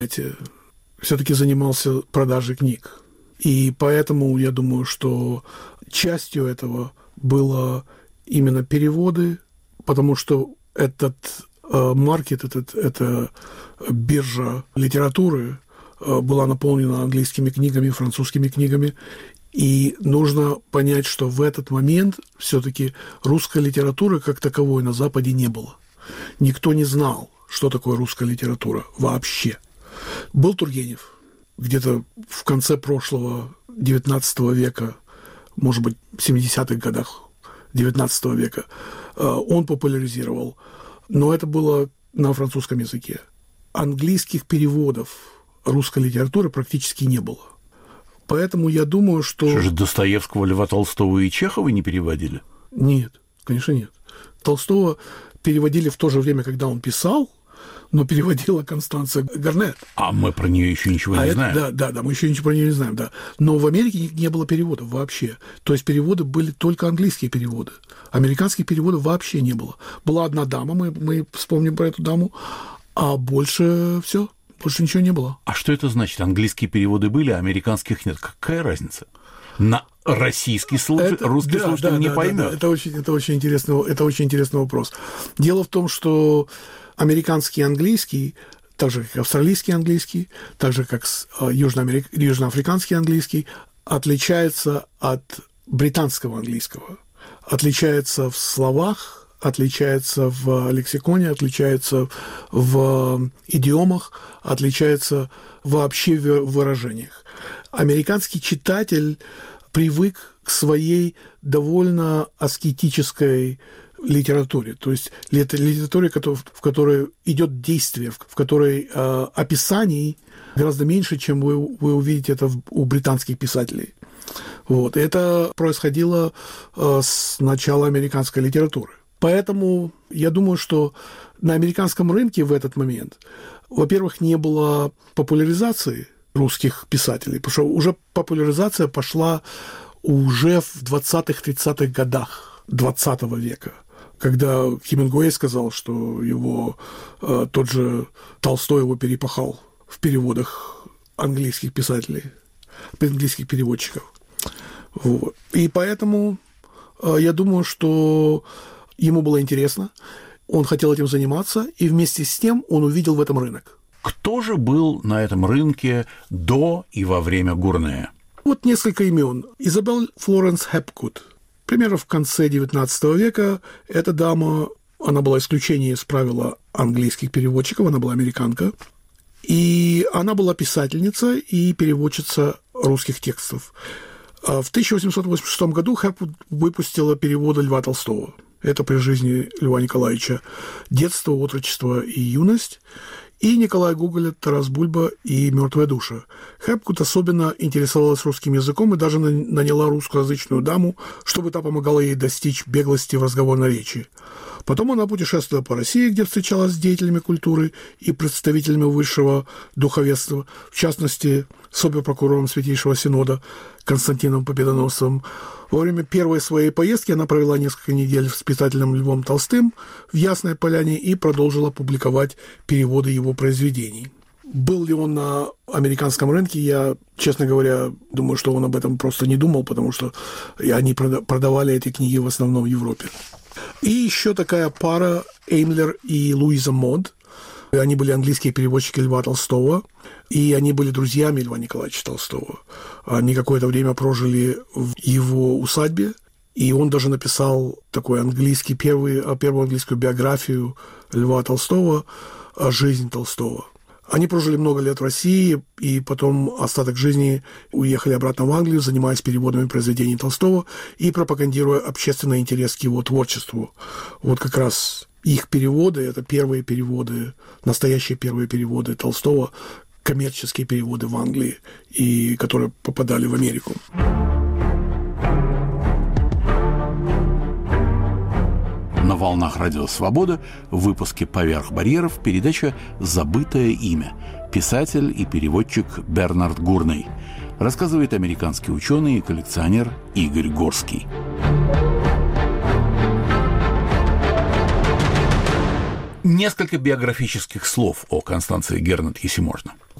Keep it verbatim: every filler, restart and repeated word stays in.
все-таки занимался продажей книг. И поэтому я думаю, что частью этого было именно переводы, потому что этот э, маркет, этот, эта биржа литературы э, была наполнена английскими книгами, французскими книгами. И нужно понять, что в этот момент все-таки русской литературы как таковой на Западе не было. Никто не знал, что такое русская литература вообще. Был Тургенев где-то в конце прошлого девятнадцатого века, может быть, в семидесятых годах девятнадцатого века. Он популяризировал, но это было на французском языке. Английских переводов русской литературы практически не было. Поэтому я думаю, что... Что же, Достоевского, Льва Толстого и Чехова не переводили? Нет, конечно, нет. Толстого переводили в то же время, когда он писал, но переводила Констанция Гарнет. А мы про нее еще ничего а не это, знаем. Да, да, да, мы еще ничего про нее не знаем, да. Но в Америке не, не было переводов вообще. То есть переводы были только английские переводы. Американских переводов вообще не было. Была одна дама, мы, мы вспомним про эту даму, а больше все, больше ничего не было. А что это значит? Английские переводы были, а американских нет. Какая разница? На российский слушатель, это, русский да, слушатель да, не да, поймет. Да, да. Это очень, это очень интересный, это очень интересный вопрос. Дело в том, что американский английский, так же как австралийский английский, так же как южноамерик... южноафриканский английский, отличается от британского английского. Отличается в словах, отличается в лексиконе, отличается в идиомах, отличается вообще в выражениях. Американский читатель привык к своей довольно аскетической литературе, то есть литературе, в которой идет действие, в которой э, описаний гораздо меньше, чем вы, вы увидите это у британских писателей. Вот. И это происходило э, с начала американской литературы. Поэтому я думаю, что на американском рынке в этот момент, во-первых, не было популяризации русских писателей, потому что уже популяризация пошла уже в двадцатых-тридцатых годах двадцатого века, когда Хемингуэй сказал, что его э, тот же Толстой его перепахал в переводах английских писателей, английских переводчиков. Вот. И поэтому э, я думаю, что ему было интересно, он хотел этим заниматься, и вместе с тем он увидел в этом рынок. Кто же был на этом рынке до и во время Гурнея? Вот несколько имен. Изабель Флоренс Хепкут. Примерно в конце девятнадцатого века эта дама, она была исключение из правила английских переводчиков, она была американка, и она была писательница и переводчица русских текстов. В тысяча восемьсот восемьдесят шестом году Хепкут выпустила переводы Льва Толстого. Это при жизни Льва Николаевича «Детство, отрочество и юность», и Николая Гоголя «Тарас Бульба» и «Мертвая душа». Хепкут особенно интересовалась русским языком и даже наняла русскоязычную даму, чтобы та помогала ей достичь беглости в разговорной речи. Потом она путешествовала по России, где встречалась с деятелями культуры и представителями высшего духовенства, в частности, с обер-прокурором Святейшего Синода Константином Победоносцевым. Во время первой своей поездки она провела несколько недель с писателем Львом Толстым в Ясной Поляне и продолжила публиковать переводы его произведений. Был ли он на американском рынке, я, честно говоря, думаю, что он об этом просто не думал, потому что они продавали эти книги в основном в Европе. И еще такая пара Эймлер и Луиза Мод. Они были английские переводчики Льва Толстого, и они были друзьями Льва Николаевича Толстого. Они какое-то время прожили в его усадьбе, и он даже написал такой английский, первый, первую английскую биографию Льва Толстого «Жизнь Толстого». Они прожили много лет в России, и потом остаток жизни уехали обратно в Англию, занимаясь переводами произведений Толстого и пропагандируя общественный интерес к его творчеству. Вот как раз их переводы – это первые переводы, настоящие первые переводы Толстого, коммерческие переводы в Англии, и которые попадали в Америку. На волнах Радио Свобода в выпуске «Поверх барьеров» передача «Забытое имя». Писатель и переводчик Бернард Гурней. Рассказывает американский ученый и коллекционер Игорь Горский. Несколько биографических слов о Констанции Гернет, если можно.